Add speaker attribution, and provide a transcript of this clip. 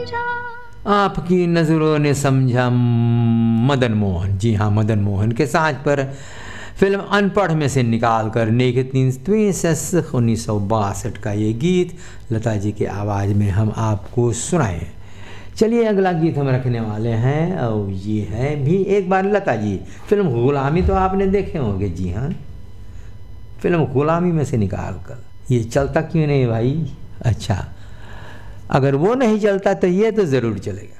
Speaker 1: आपकी नज़रों ने समझा मदन मोहन। जी हाँ, मदन मोहन के साज पर फिल्म अनपढ़ में से निकाल कर नेक 1962 का ये गीत लता जी के आवाज़ में हम आपको सुनाएं। चलिए अगला गीत हम रखने वाले हैं और ये है भी एक बार लता जी। फिल्म गुलामी तो आपने देखे होंगे। जी हाँ, फिल्म गुलामी में से निकाल कर ये चलता क्यों नहीं भाई। अच्छा, अगर वो नहीं चलता तो ये तो ज़रूर चलेगा।